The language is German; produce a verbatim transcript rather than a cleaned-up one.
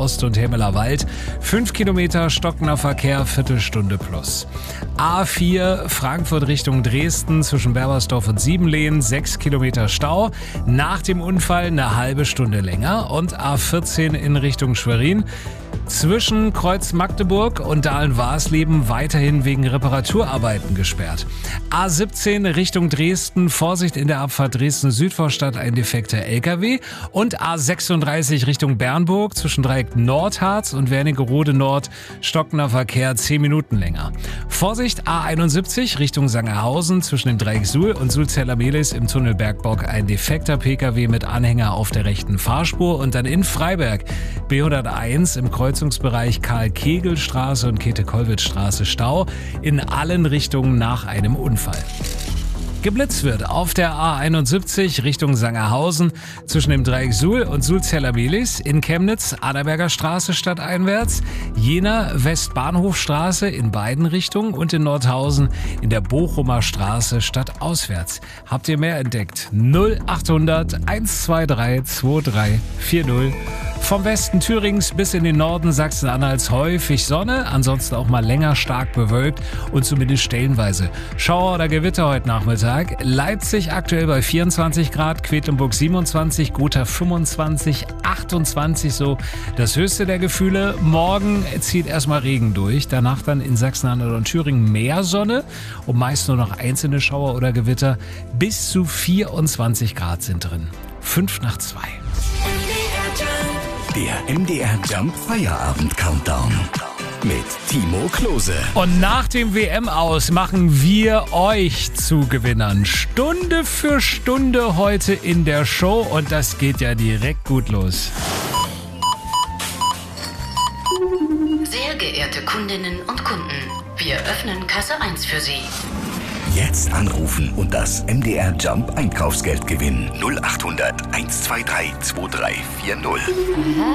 Ost- und Hemmeler Wald. fünf Kilometer stockender Verkehr, Viertelstunde plus. A vier Frankfurt Richtung Dresden zwischen Berbersdorf und Siebenlehen, sechs Kilometer Stau. Nach dem Unfall eine halbe Stunde länger. Und A vierzehn in Richtung Schwerin zwischen Kreuz Magdeburg und Dahlen-Warsleben weiterhin wegen Reparaturarbeiten gesperrt. A siebzehn Richtung Dresden, Vorsicht in der Abfahrt Dresden-Südvorstadt, ein defekter L K W. Und A sechsunddreißig Richtung Bernburg zwischen Dreieck Nordharz und Wernigerode Nord, stockender Verkehr, zehn Minuten länger. Vorsicht A einundsiebzig Richtung Sangerhausen zwischen dem Dreieck Suhl und Sulzeller-Mehlis im Tunnel Bergbock, ein defekter P K W mit Anhänger auf der rechten Fahrspur. Und dann in Freiberg B hunderteins im Kreuzungsbereich Karl-Kegel-Straße und Käthe-Kollwitz-Straße Stau in allen Richtungen nach einem Unfall. Geblitzt wird auf der A einundsiebzig Richtung Sangerhausen zwischen dem Dreieck Suhl und Sulzeller-Mehlis, in Chemnitz Aderberger Straße stadteinwärts, Jena Westbahnhofstraße in beiden Richtungen und in Nordhausen in der Bochumer Straße stadtauswärts. Habt ihr mehr entdeckt? null achthundert eins zwei drei zwei drei vier null. Vom Westen Thürings bis in den Norden Sachsen-Anhalts häufig Sonne, ansonsten auch mal länger stark bewölkt und zumindest stellenweise Schauer oder Gewitter heute Nachmittag. Leipzig aktuell bei vierundzwanzig Grad, Quedlinburg siebenundzwanzig, Gotha fünfundzwanzig, achtundzwanzig so das höchste der Gefühle. Morgen zieht erstmal Regen durch, danach dann in Sachsen-Anhalt und Thüringen mehr Sonne und meist nur noch einzelne Schauer oder Gewitter. Bis zu vierundzwanzig Grad sind drin. Fünf nach zwei. Der M D R Jump Feierabend Countdown mit Timo Klose. Und nach dem W M-Aus machen wir euch zu Gewinnern. Stunde für Stunde heute in der Show und das geht ja direkt gut los. Sehr geehrte Kundinnen und Kunden, wir öffnen Kasse eins für Sie. Jetzt anrufen und das M D R Jump Einkaufsgeld gewinnen. null achthundert eins zwei drei zwei drei vier null.